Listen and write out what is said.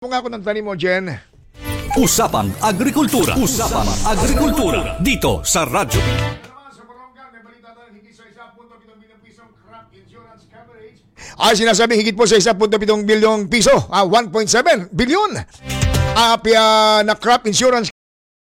Kung ako ng tanim mo, Jen. Usapang Agrikultura. Usapang Agrikultura. Dito sa Radyo. Ay sinasabing higit po sa 1.7 bilyong piso, 1.7 bilyon na crop insurance